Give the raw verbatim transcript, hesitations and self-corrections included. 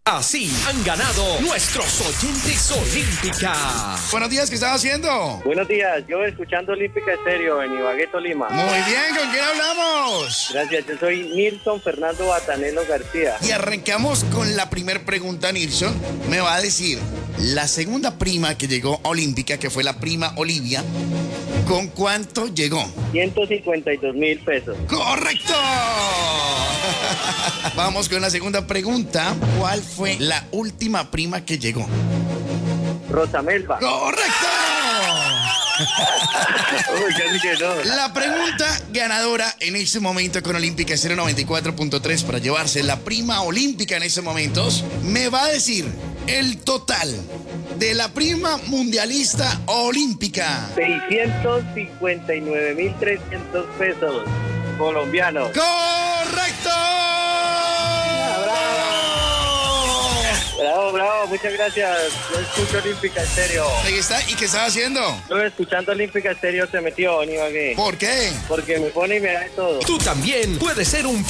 Así han ganado nuestros oyentes Olímpica. Buenos días, ¿qué estás haciendo? Buenos días, yo escuchando Olímpica Estéreo en Ibagué, Tolima. Muy bien, ¿con quién hablamos? Gracias, yo soy Nilson Fernando Batanelo García. Y arrancamos con la primer pregunta, Nilson. Me va a decir, la segunda prima que llegó a Olímpica, que fue la prima Olivia, ¿con cuánto llegó? ciento cincuenta y dos mil pesos. ¡Correcto! Vamos con la segunda pregunta. ¿Cuál fue la última prima que llegó? Rosamelba. ¡Correcto! Uy, casi que no. La pregunta ganadora en este momento con Olímpica cero noventa y cuatro punto tres para llevarse la prima olímpica en estos momentos, me va a decir el total de la prima mundialista olímpica. seiscientos cincuenta y nueve mil trescientos pesos colombianos. ¡Correcto! Bravo, bravo, muchas gracias. Yo escucho Olímpica Estéreo. Ahí está. ¿Y qué estaba haciendo? Yo escuchando Olímpica Estéreo se metió en Ibagué. ¿Por qué? Porque me pone y me da de todo. Tú también puedes ser un